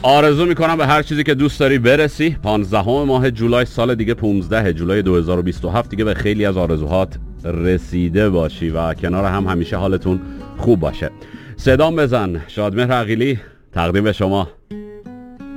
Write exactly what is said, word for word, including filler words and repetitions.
آرزو میکنم به هر چیزی که دوست داری برسی. پانزدهم ماه جولای سال دیگه پانزده جولای دو هزار و بیست و هفت دیگه به خیلی از آرزوهات رسیده باشی و کنار هم همیشه حالتون خوب باشه. صدام بزن. شادمهر عقیلی تقدیم به شما.